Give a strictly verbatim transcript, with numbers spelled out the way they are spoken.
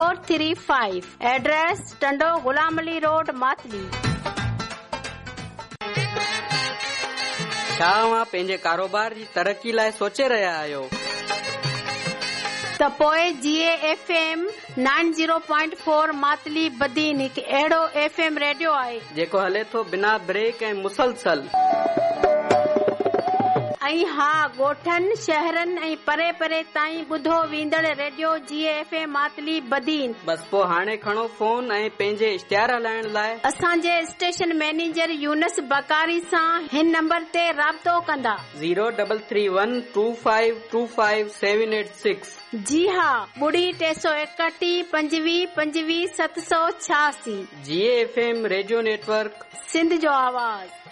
Four three five. Address Tando Ghulam Ali road Matali. छा तव्हां पंहिंजे कारोबार जी तरक़ी लाइ सोचे रहिया आहियो त पोइ जीए F M nine zero point four Matali Badin हिकु अहिड़ो एफ एम रेडियो आहे जेको हले थो बिना ब्रेक ऐं मुसलसल. ऐं हा ॻोठनि शहरनि ऐं परे परे ताईं ॿुधो वेंदड़ रेडियो जीए एफ एम मातली बदीन. बस पोइ हाणे खणो फोन ऐं पंहिंजे इश्तिहार हलाइण लाइ असांजे स्टेशन मैनेजर यूनस बकारी सां हिन नंबर ते राब्तो कंदा. Zero double three one two five two five seven eight six. जी हा ॿुड़ी टे सौ एकटीह पंजवीह पंजवीह सत सौ छियासी. जीए F M radio network Sindh जो आवाज़.